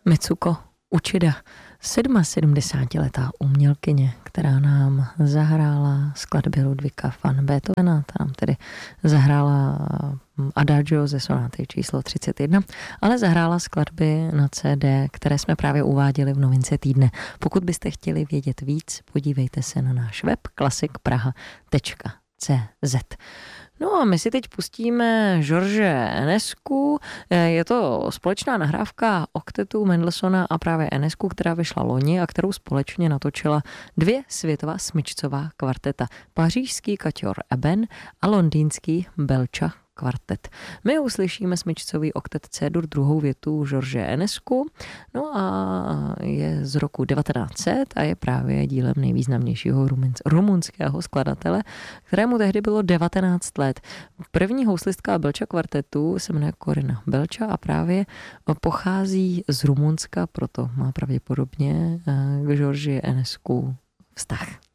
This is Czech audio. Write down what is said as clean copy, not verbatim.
Mitsuko Uchida, 77letá umělkyně, která nám zahrála skladby Ludvíka van Beethovena, ta nám tedy zahrála Adagio ze sonáty číslo 31, ale zahrála skladby na CD, které jsme právě uváděli v novince týdne. Pokud byste chtěli vědět víc, podívejte se na náš web klassikpraha.cz. No a my si teď pustíme George Enescu. Je to společná nahrávka oktetu Mendelssohna a právě Enescu, která vyšla loni a kterou společně natočila dvě světová smyčcová kvarteta. Pařížský kaťor Eben a londýnský Belcha kvartet. My uslyšíme smyčcový oktet C-dur, druhou větu George Enescu, no a je z roku 1900 a je právě dílem nejvýznamnějšího rumunského skladatele, kterému tehdy bylo 19 let. První houslistka Belcha kvartetu se jmenuje Corina Belcha a právě pochází z Rumunska, proto má pravděpodobně k Georgi Enescu vztah.